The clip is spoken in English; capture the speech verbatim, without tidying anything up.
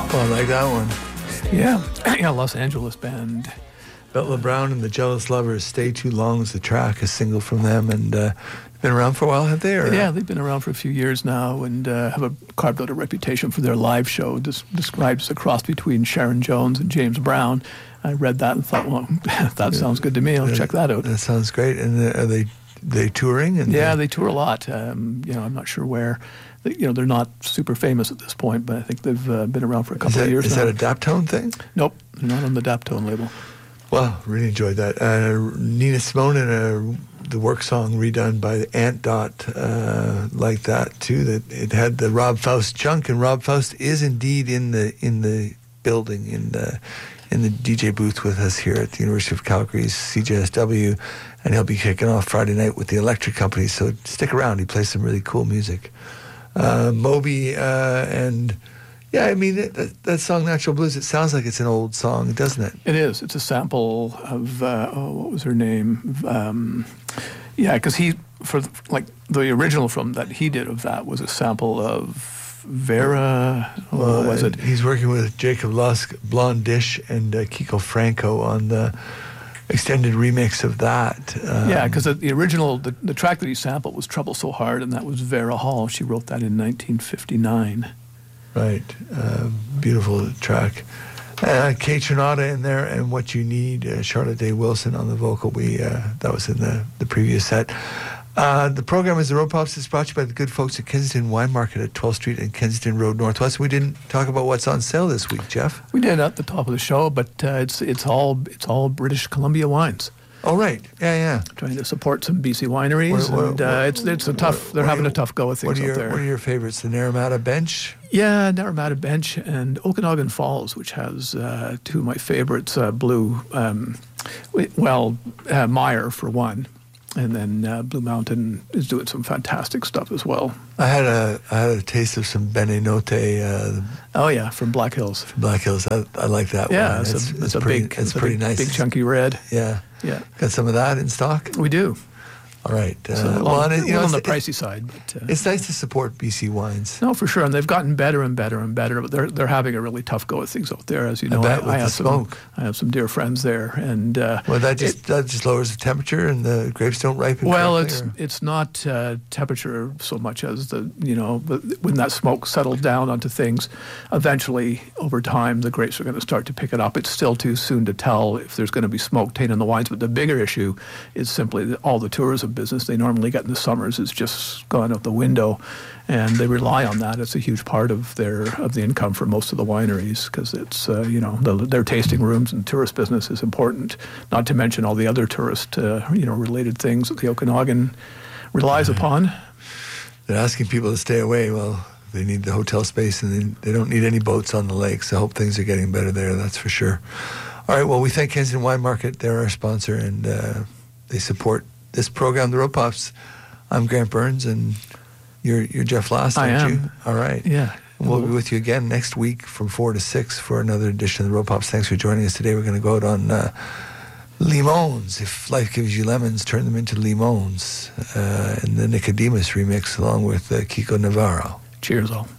Oh, I like that one. Yeah, yeah, Los Angeles band. Bella Brown and the Jealous Lovers, Stay Too Long is the track, a single from them, and uh, been around for a while, have they? Or? Yeah, they've been around for a few years now and uh, have a, carved out a reputation for their live show, des- described as a cross between Sharon Jones and James Brown. I read that and thought, well, that sounds good to me. I'll that, check that out. That sounds great. And uh, are they they touring? And yeah, they tour a lot. Um, you know, I'm not sure where. They, you know, they're not super famous at this point, but I think they've uh, been around for a couple that, of years is now. Is that a Daptone thing? Nope, they're not on the Daptone label. Well, really enjoyed that. Uh, Nina Simone and uh, the work song redone by Ant Dot, uh, like that too. That it had the Rob Faust chunk, and Rob Faust is indeed in the in the building in the in the D J booth with us here at the University of Calgary's C J S W, and he'll be kicking off Friday night with the Electric Company. So stick around. He plays some really cool music. Uh, Moby uh, and. Yeah, I mean, that, that song, Natural Blues, it sounds like it's an old song, doesn't it? It is. It's a sample of, uh, oh, what was her name? Um, yeah, because he, for like, the original from that he did of that was a sample of Vera, what well, was it? He's working with Jacob Lusk, Blonde Dish, and uh, Kiko Franco on the extended remix of that. Um, yeah, because the original, the, the track that he sampled was Trouble So Hard, and that was Vera Hall. She wrote that in nineteen fifty-nine. Right, uh, beautiful track. Uh, Kate Trinata in there, and What You Need, uh, Charlotte Day Wilson on the vocal. We uh, that was in the, the previous set. Uh, the program is the Road Pops. It's brought to you by the good folks at Kensington Wine Market at twelfth Street and Kensington Road Northwest. We didn't talk about what's on sale this week, Jeff. We did at the top of the show, but uh, it's it's all it's all British Columbia wines. Oh, right. Yeah, yeah. Trying to support some B C wineries, what, what, and uh, what, it's it's a tough. What, they're what having you, a tough go of things what are your, out there. What are your favorites? The Naramata Bench? Yeah, Naramata Bench and Okanagan Falls, which has uh, two of my favorites. Uh, Blue, um, well, uh, Meyer for one, and then uh, Blue Mountain is doing some fantastic stuff as well. I had a I had a taste of some Benenote. Uh, oh yeah, from Black Hills. From Black Hills, I, I like that yeah, one. It's, it's, a, it's, it's a pretty, big, it's, it's pretty big, nice, big chunky red. Yeah, yeah. Got some of that in stock. We do. All right. Uh, so, well, well, it, you know, on the it, pricey side, but uh, it's nice to support B C wines. No, for sure, and they've gotten better and better and better. But they're they're having a really tough go of things out there, as you know. I, bet I, with I the have smoke. some I have some dear friends there, and uh, well, that just it, that just lowers the temperature, and the grapes don't ripen. Well, it's or? it's not uh, temperature so much as the you know when that smoke settles down onto things. Eventually, over time, the grapes are going to start to pick it up. It's still too soon to tell if there's going to be smoke tainting the wines. But the bigger issue is simply that all the tourism business they normally get in the summers is just gone out the window, and they rely on that. It's a huge part of their of the income for most of the wineries because it's uh, you know the, their tasting rooms and tourist business is important. Not to mention all the other tourist uh, you know related things that the Okanagan relies upon. They're asking people to stay away. Well, they need the hotel space, and they, they don't need any boats on the lakes. I hope things are getting better there. That's for sure. All right. Well, we thank Kensington Wine Market. They're our sponsor, and uh, they support this program, the Road Pops. I'm Grant Burns, and you're you're Jeff Last, aren't I am. you? All right. Yeah. And we'll be with you again next week from four to six for another edition of the Road Pops. Thanks for joining us today. We're going to go out on uh, Limons. If life gives you lemons, turn them into limons. Uh, and the Nicodemus remix along with uh, Kiko Navarro. Cheers all.